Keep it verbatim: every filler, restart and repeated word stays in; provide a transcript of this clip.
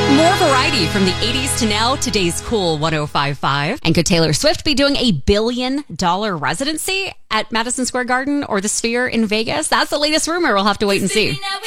More variety from the eighties to now, today's cool one oh five point five. And could Taylor Swift be doing a billion dollar residency at Madison Square Garden or the Sphere in Vegas? That's the latest rumor. We'll have to wait and see.